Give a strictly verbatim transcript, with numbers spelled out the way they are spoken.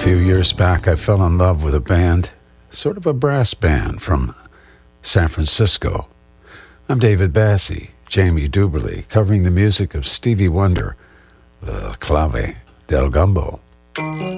few years back, I fell in love with a band, sort of a brass band from San Francisco. I'm David Bassie, Jamie Duberly, covering the music of Stevie Wonder, the Clave del Gumbo.